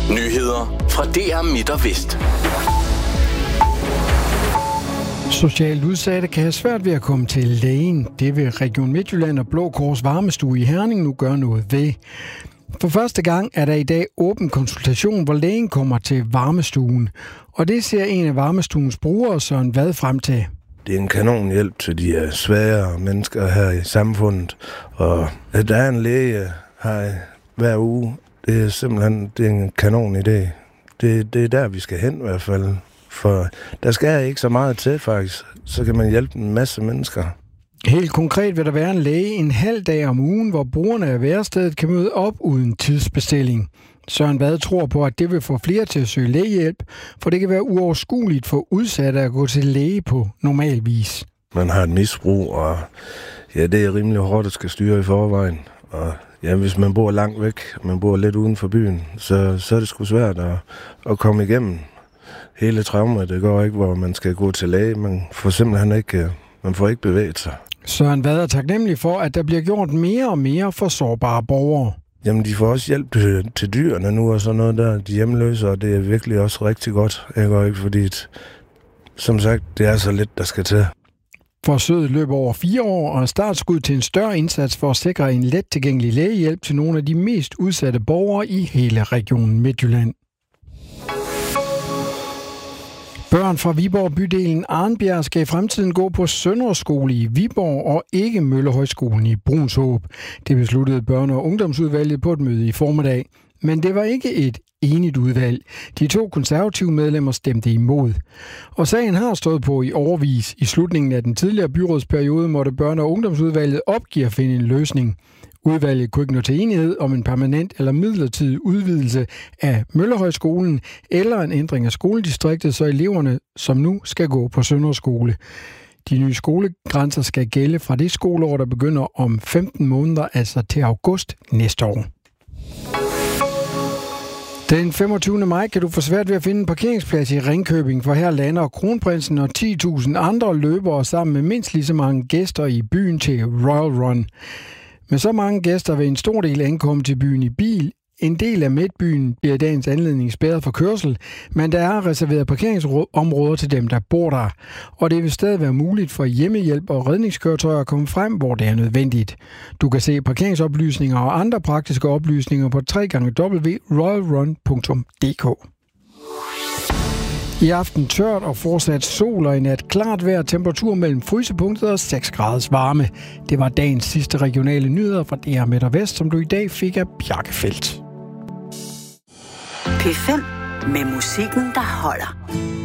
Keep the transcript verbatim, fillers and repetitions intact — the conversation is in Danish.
Nyheder fra D R Midt og Vest. Socialt udsatte kan have svært ved at komme til lægen. Det vil Region Midtjylland og Blå Kors Varmestue i Herning nu gøre noget ved. For første gang er der i dag åben konsultation, hvor lægen kommer til varmestuen. Og det ser en af varmestuens brugere, Søren Vad, frem til. Det er en kanon hjælp til de svære mennesker her i samfundet. Og at der er en læge her hver uge, det er simpelthen det er en kanon idé. Det, det er der, vi skal hen i hvert fald. For der skal ikke så meget til, faktisk. Så kan man hjælpe en masse mennesker. Helt konkret vil der være en læge en halv dag om ugen, hvor brugerne af værestedet kan møde op uden tidsbestilling. Søren Vad tror på, at det vil få flere til at søge lægehjælp, for det kan være uoverskueligt for udsatte at gå til læge på normal vis. Man har et misbrug, og ja, det er rimelig hårdt at skal styre i forvejen. Og ja, hvis man bor langt væk, man bor lidt uden for byen, så, så er det sgu svært at, at komme igennem hele traumet. Det går ikke, hvor man skal gå til læge. Man får simpelthen ikke, man får ikke bevæget sig. Søren Vad er taknemmelig for, at der bliver gjort mere og mere for sårbare borgere. Jamen, de får også hjælp til, til dyrene nu og sådan noget der. De hjemløse, og det er virkelig også rigtig godt. Ikke? Fordi, et, som sagt, det er så lidt, der skal til. Forsøget løber over fire år og er startskud til en større indsats for at sikre en let tilgængelig lægehjælp til nogle af de mest udsatte borgere i hele regionen Midtjylland. Børn fra Viborg bydelen Arnbjerg skal i fremtiden gå på Søndre Skole i Viborg og ikke Møllehøjskolen i Brunshåb. Det besluttede børne- og ungdomsudvalget på et møde i formiddag. Men det var ikke et enigt udvalg. De to konservative medlemmer stemte imod. Og sagen har stået på i årevis. I slutningen af den tidligere byrådsperiode måtte børne- og ungdomsudvalget opgive at finde en løsning. Udvalget kunne ikke nå til enighed om en permanent eller midlertidig udvidelse af Møllehøjskolen eller en ændring af skoledistriktet, så eleverne som nu skal gå på Søndre Skole. De nye skolegrænser skal gælde fra det skoleår, der begynder om femten måneder, altså til august næste år. Den femogtyvende maj kan du få svært ved at finde en parkeringsplads i Ringkøbing, for her lander kronprinsen og ti tusind andre løbere sammen med mindst lige så mange gæster i byen til Royal Run. Med så mange gæster vil en stor del ankomme til byen i bil. En del af midtbyen bliver i dagens anledning spærret for kørsel, men der er reserveret parkeringsområder til dem, der bor der. Og det vil stadig være muligt for hjemmehjælp og redningskøretøjer at komme frem, hvor det er nødvendigt. Du kan se parkeringsoplysninger og andre praktiske oplysninger på w w w punktum royal run punktum d k. I aften tørt og fortsat sol og i nat klart vejr, temperatur mellem frysepunktet og seks graders varme. Det var dagens sidste regionale nyheder fra D R Midt og Vest, som du i dag fik af Bjarke Feldt. P fem med musikken, der holder.